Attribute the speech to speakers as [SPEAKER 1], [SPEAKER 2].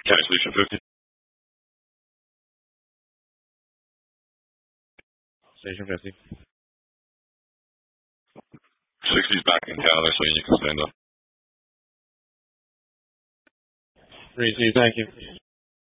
[SPEAKER 1] County Solution 50.
[SPEAKER 2] Station 50.
[SPEAKER 1] 60's back in town. They're saying you can stand up.
[SPEAKER 2] 3-2, thank you.